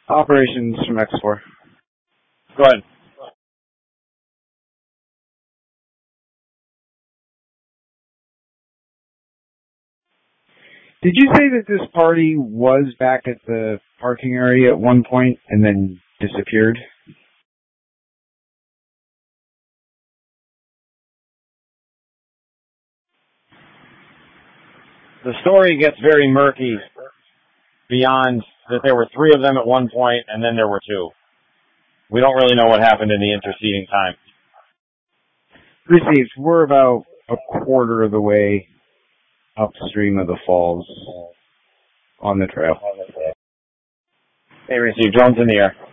Operations from X4. Go ahead. Did you say that this party was back at the parking area at one point and then disappeared? The story gets very murky beyond that there were 3 of them at one point and then there were 2. We don't really know what happened in the interceding time. Received. We're about a quarter of the way upstream of the falls on the trail. Hey, received. Drones in the air.